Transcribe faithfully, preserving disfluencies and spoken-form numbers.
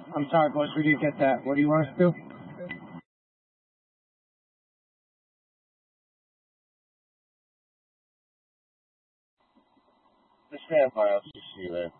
I'm sorry, boss, we didn't get that. What do you want us to do? The stand by, I'll see you later.